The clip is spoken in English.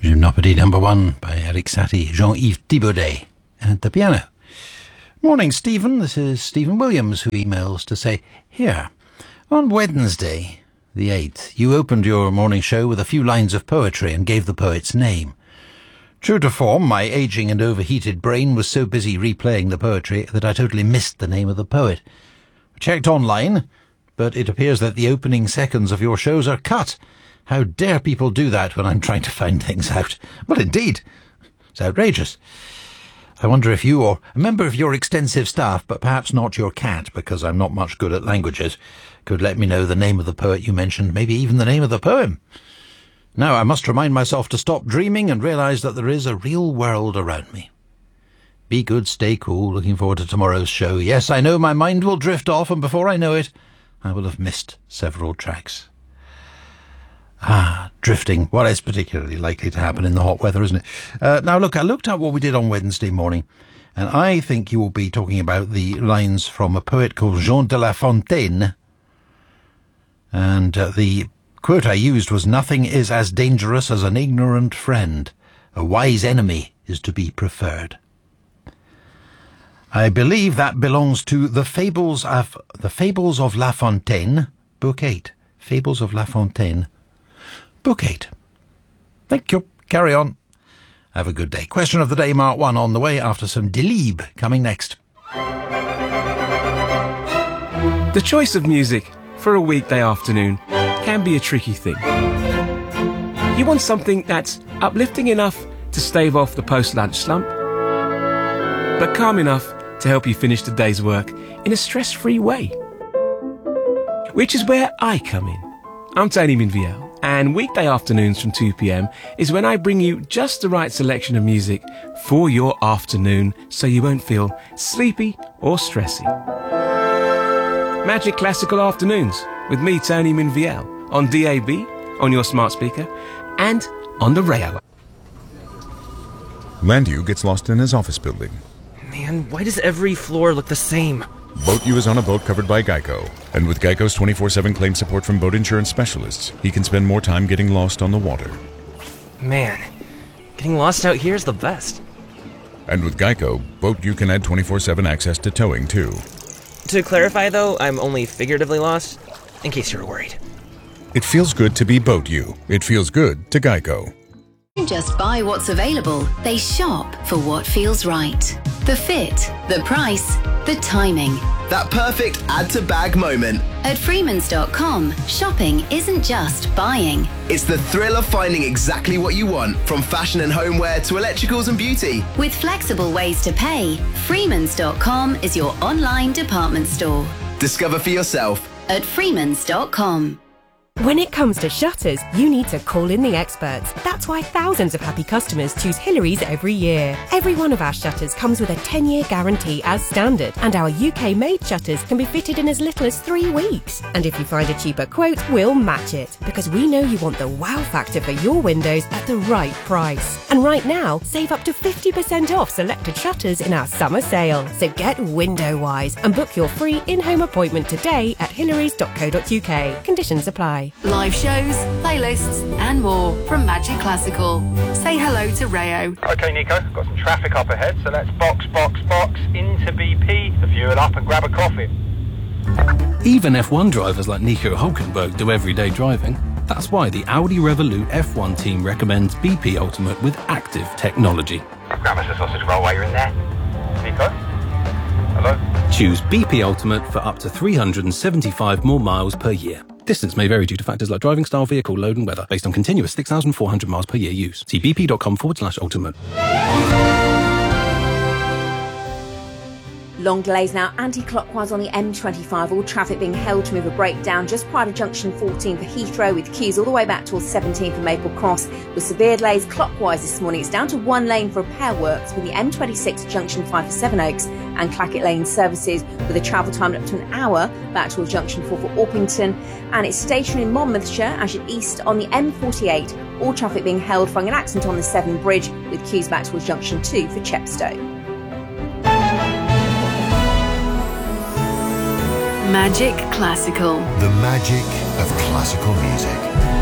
Gymnopédie number 1 by Eric Satie, Jean-Yves Thibaudet at the piano. Morning, Stephen. This is Stephen Williams, who emails to say, here, on Wednesday, the 8th, you opened your morning show with a few lines of poetry and gave the poet's name. True to form, my aging and overheated brain was so busy replaying the poetry that I totally missed the name of the poet. I checked online, but it appears that the opening seconds of your shows are cut. How dare people do that when I'm trying to find things out? Well, indeed. It's outrageous. I wonder if you or a member of your extensive staff, but perhaps not your cat, because I'm not much good at languages, could let me know the name of the poet you mentioned, maybe even the name of the poem. Now I must remind myself to stop dreaming and realise that there is a real world around me. Be good, stay cool, looking forward to tomorrow's show. Yes, I know my mind will drift off, and before I know it, I will have missed several tracks. Drifting. Well, it's particularly likely to happen in the hot weather, isn't it? Now, look, I looked at what we did on Wednesday morning, and I think you will be talking about the lines from a poet called Jean de La Fontaine. And the quote I used was, "Nothing is as dangerous as an ignorant friend. A wise enemy is to be preferred." I believe that belongs to the Fables of La Fontaine, Book 8. Fables of La Fontaine, Book 8. Thank you. Carry on. Have a good day. Question of the day, Mark 1, on the way after some Delibes coming next. The choice of music for a weekday afternoon can be a tricky thing. You want something that's uplifting enough to stave off the post-lunch slump, but calm enough to help you finish the day's work in a stress-free way. Which is where I come in. I'm Tony Minviel, and weekday afternoons from 2 p.m. is when I bring you just the right selection of music for your afternoon so you won't feel sleepy or stressy. Magic Classical Afternoons with me, Tony Minviel, on DAB, on your smart speaker, and on the Rayo. Landu gets lost in his office building. Man, why does every floor look the same? BoatU is on a boat covered by Geico, and with Geico's 24/7 claim support from boat insurance specialists, he can spend more time getting lost on the water. Man, getting lost out here is the best. And with Geico, BoatU can add 24/7 access to towing, too. To clarify, though, I'm only figuratively lost, in case you're worried. It feels good to be BoatU. It feels good to Geico. They don't just buy what's available, they shop for what feels right. The fit, the price, the timing. That perfect add-to-bag moment. At Freemans.com, shopping isn't just buying. It's the thrill of finding exactly what you want, from fashion and homeware to electricals and beauty. With flexible ways to pay, Freemans.com is your online department store. Discover for yourself at Freemans.com. When it comes to shutters, you need to call in the experts. That's why thousands of happy customers choose Hillary's every year. Every one of our shutters comes with a 10-year guarantee as standard, and our UK-made shutters can be fitted in as little as 3 weeks. And if you find a cheaper quote, we'll match it, because we know you want the wow factor for your windows at the right price. And right now, save up to 50% off selected shutters in our summer sale. So get window-wise and book your free in-home appointment today at hillarys.co.uk. Conditions apply. Live shows, playlists and more from Magic Classical. Say hello to Rayo. OK, Nico, got some traffic up ahead, so let's box into BP, to fuel up and grab a coffee. Even F1 drivers like Nico Hülkenberg do everyday driving. That's why the Audi Revolut F1 team recommends BP Ultimate with active technology. Grab us a sausage roll while you're in there. Nico? Hello? Choose BP Ultimate for up to 375 more miles per year. Distance may vary due to factors like driving style, vehicle load and weather, based on continuous 6,400 miles per year use. See bp.com/ultimate. Long delays now anti-clockwise on the M25, all traffic being held to move a breakdown just prior to junction 14 for Heathrow, with queues all the way back towards 17 for Maple Cross. With severe delays clockwise this morning, it's down to one lane for repair works with the M26 junction 5 for Sevenoaks and Clackett Lane services, with a travel time up to an hour back towards junction 4 for Orpington. And it's stationary in Monmouthshire as you're east on the M48, all traffic being held following an accident on the Severn Bridge, with queues back towards junction 2 for Chepstow. Magic Classical. The magic of classical music.